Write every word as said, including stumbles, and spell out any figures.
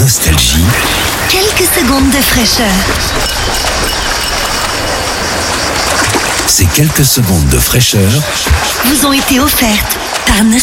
Nostalgie. Quelques secondes de fraîcheur. Ces quelques secondes de fraîcheur vous ont été offertes par Nostalgie.